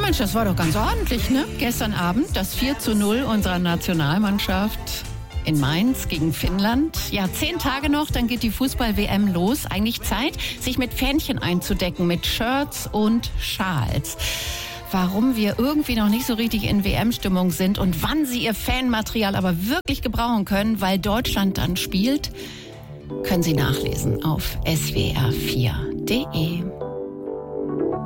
Mensch, das war doch ganz ordentlich, ne? Gestern Abend das 4:0 unserer Nationalmannschaft in Mainz gegen Finnland. Ja, 10 Tage noch, dann geht die Fußball-WM los. Eigentlich Zeit, sich mit Fähnchen einzudecken, mit Shirts und Schals. Warum wir irgendwie noch nicht so richtig in WM-Stimmung sind und wann Sie Ihr Fanmaterial aber wirklich gebrauchen können, weil Deutschland dann spielt, können Sie nachlesen auf swr4.de.